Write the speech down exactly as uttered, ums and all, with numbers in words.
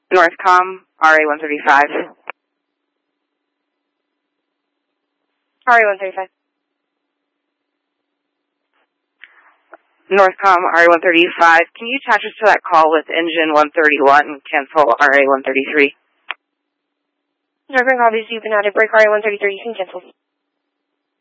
Northcom, R A one thirty-five. R A one thirty-five. Northcom, R A one thirty-five. Can you attach us to that call with engine one thirty-one and cancel R A one thirty-three? Northern copies, you've been added. Break R A one thirty-three, you can cancel.